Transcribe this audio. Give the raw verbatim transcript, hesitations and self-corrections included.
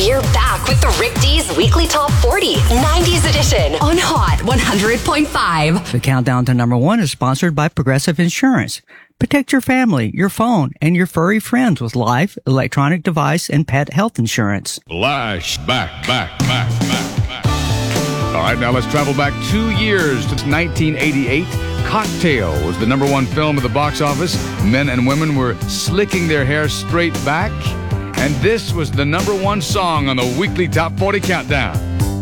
We're back with the Rick D's Weekly Top forty, nineties edition on Hot one hundred point five. The countdown to number one is sponsored by Progressive Insurance. Protect your family, your phone, and your furry friends with life, electronic device, and pet health insurance. Flash back, back, back, back, back. All right, now let's travel back two years to nineteen eighty-eight. Cocktail was the number one film at the box office. Men and women were slicking their hair straight back. And this was the number one song on the Weekly Top forty Countdown.